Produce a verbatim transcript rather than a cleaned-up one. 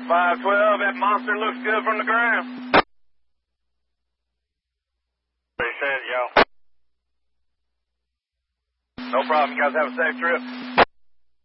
five twelve, that monster looks good from the ground. Appreciate it, y'all. No problem. You guys have a safe trip.